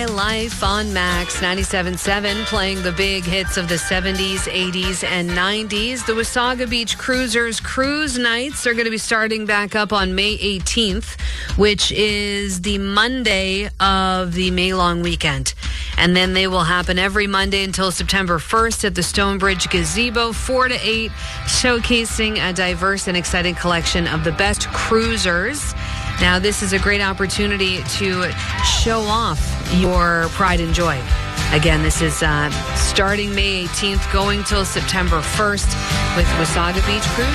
My Life on Max 97.7, playing the big hits of the 70s, 80s, and 90s. The Wasaga Beach Cruisers Cruise Nights are going to be starting back up on May 18th, which is the Monday of the May long weekend. And then they will happen every Monday until September 1st at the Stonebridge Gazebo, 4 to 8, showcasing a diverse and exciting collection of the best cruisers. Now, this is a great opportunity to show off your pride and joy. Again, this is starting May 18th, going till September 1st with Wasaga Beach Cruise.